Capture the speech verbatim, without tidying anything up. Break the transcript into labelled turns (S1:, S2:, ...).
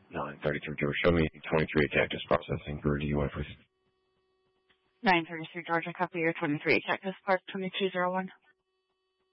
S1: nine thirty-three Georgia. Show me twenty-three Cactus processing for D U I, please.
S2: nine thirty-three Georgia, copy your twenty-three Cactus Park twenty-two oh one.